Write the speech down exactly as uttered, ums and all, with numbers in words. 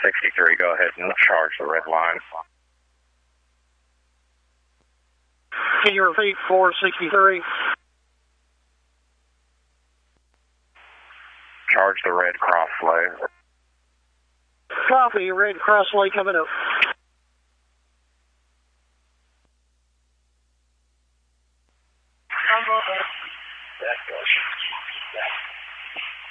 sixty-three, go ahead and charge the red line. Can you repeat four sixty-three? Charge the red Crossley. Copy, red Crossley coming up.